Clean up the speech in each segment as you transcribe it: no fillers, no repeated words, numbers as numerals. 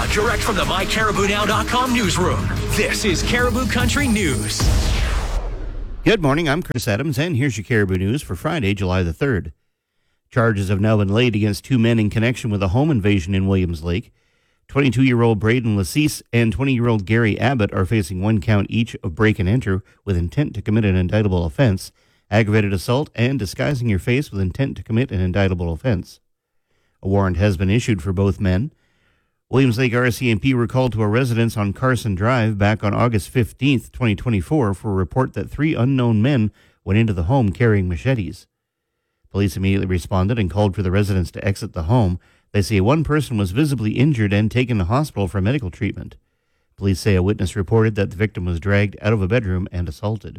direct from the MyCaribouNow.com newsroom. This is Caribou Country News. Good morning, I'm Chris Adams, and here's your Caribou News for Friday, July the 3rd. Charges have now been laid against two men in connection with a home invasion in Williams Lake. 22-year-old Braden Lassise and 20-year-old Gary Abbott are facing one count each of break and enter with intent to commit an indictable offense, aggravated assault, and disguising your face with intent to commit an indictable offense. A warrant has been issued for both men. Williams Lake RCMP were called to a residence on Carson Drive back on August 15, 2024, for a report that three unknown men went into the home carrying machetes. Police immediately responded and called for the residents to exit the home. They say one person was visibly injured and taken to hospital for medical treatment. Police say a witness reported that the victim was dragged out of a bedroom and assaulted.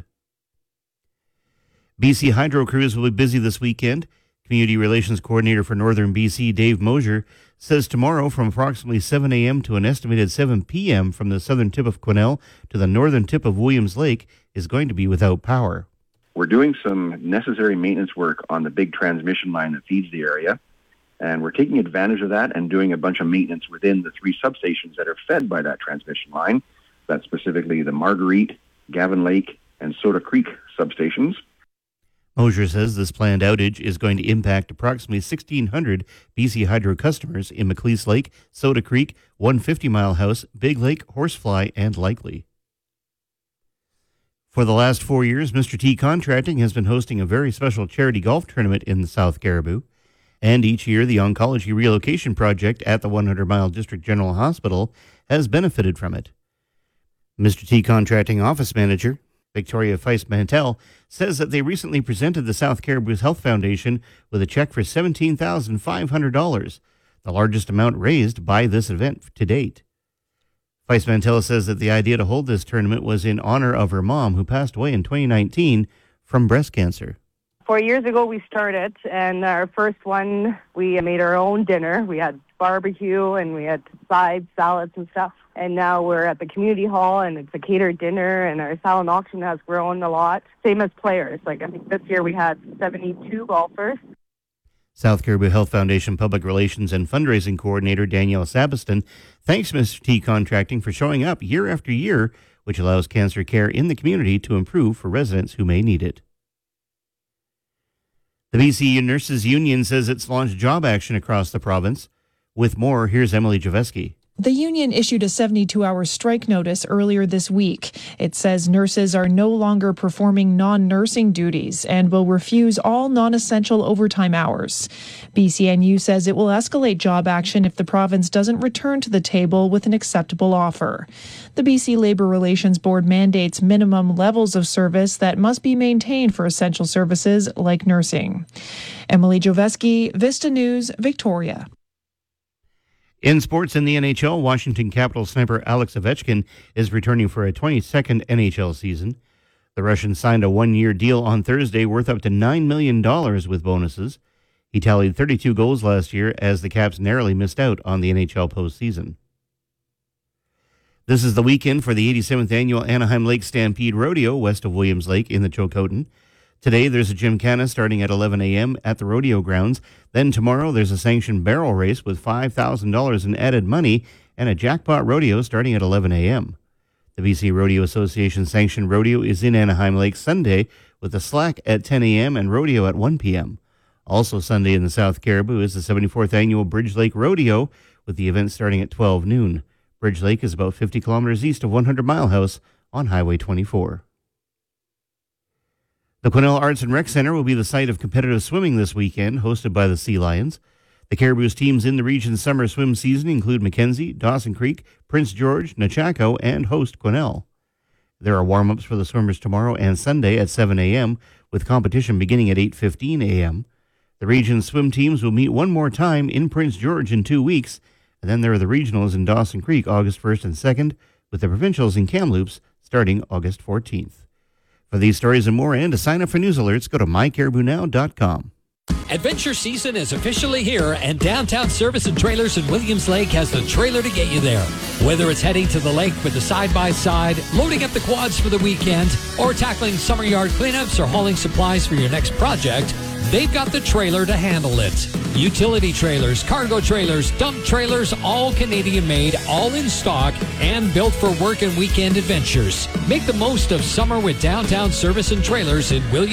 BC Hydro crews will be busy this weekend. Community Relations Coordinator for Northern BC, Dave Mosier, says tomorrow from approximately 7 a.m. to an estimated 7 p.m. from the southern tip of Quesnel to the northern tip of Williams Lake is going to be without power. We're doing some necessary maintenance work on the big transmission line that feeds the area, and we're taking advantage of that and doing a bunch of maintenance within the three substations that are fed by that transmission line. That's specifically the Marguerite, Gavin Lake, and Soda Creek substations. Mosier says this planned outage is going to impact approximately 1,600 BC Hydro customers in Macleese Lake, Soda Creek, 150 Mile House, Big Lake, Horsefly, and Likely. For the last 4 years, Mr. T Contracting has been hosting a very special charity golf tournament in the South Caribou. And each year, the Oncology Relocation Project at the 100 Mile District General Hospital has benefited from it. Mr. T Contracting Office Manager Victoria Feist-Mantel says that they recently presented the South Caribou's Health Foundation with a check for $17,500, the largest amount raised by this event to date. Feist-Mantel says that the idea to hold this tournament was in honor of her mom, who passed away in 2019 from breast cancer. 4 years ago we started, and our first one, we made our own dinner. We had barbecue and we had sides, salads and stuff. And now we're at the community hall and it's a catered dinner, and our silent auction has grown a lot. Same as players. I think this year we had 72 golfers. South Caribou Health Foundation Public Relations and Fundraising Coordinator Danielle Sabiston thanks Mr. T Contracting for showing up year after year, which allows cancer care in the community to improve for residents who may need it. The BC Nurses Union says it's launched job action across the province. With more, here's Emily Javeski. The union issued a 72-hour strike notice earlier this week. It says nurses are no longer performing non-nursing duties and will refuse all non-essential overtime hours. BCNU says it will escalate job action if the province doesn't return to the table with an acceptable offer. The BC Labour Relations Board mandates minimum levels of service that must be maintained for essential services like nursing. Emily Javeski, Vista News, Victoria. In sports in the NHL, Washington Capitals sniper Alex Ovechkin is returning for a 22nd NHL season. The Russian signed a one-year deal on Thursday worth up to $9 million with bonuses. He tallied 32 goals last year as the Caps narrowly missed out on the NHL postseason. This is the weekend for the 87th annual Anaheim Lake Stampede Rodeo west of Williams Lake in the Chilcotin. Today, there's a gymkhana starting at 11 a.m. at the rodeo grounds. Then tomorrow, there's a sanctioned barrel race with $5,000 in added money and a jackpot rodeo starting at 11 a.m. The BC Rodeo Association sanctioned rodeo is in Anaheim Lake Sunday with a slack at 10 a.m. and rodeo at 1 p.m. Also Sunday in the South Caribou is the 74th annual Bridge Lake Rodeo with the event starting at 12 noon. Bridge Lake is about 50 kilometers east of 100 Mile House on Highway 24. The Quesnel Arts and Rec Center will be the site of competitive swimming this weekend, hosted by the Sea Lions. The Caribou's teams in the region's summer swim season include Mackenzie, Dawson Creek, Prince George, Nechako, and host Quesnel. There are warm-ups for the swimmers tomorrow and Sunday at 7 a.m., with competition beginning at 8:15 a.m. The region's swim teams will meet one more time in Prince George in 2 weeks, and then there are the regionals in Dawson Creek August 1st and 2nd, with the provincials in Kamloops starting August 14th. For these stories and more, and to sign up for news alerts, go to mycaribounow.com. Adventure season is officially here, and Downtown Service and Trailers in Williams Lake has the trailer to get you there. Whether it's heading to the lake with the side-by-side, loading up the quads for the weekend, or tackling summer yard cleanups or hauling supplies for your next project, they've got the trailer to handle it. Utility trailers, cargo trailers, dump trailers, all Canadian made, all in stock, and built for work and weekend adventures. Make the most of summer with Downtown Service and Trailers in Williams.